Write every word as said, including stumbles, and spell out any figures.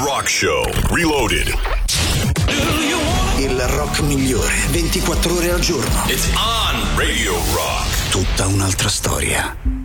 Rock Show Reloaded. Il rock migliore, ventiquattro ore al giorno. It's on Radio Rock. Tutta un'altra storia.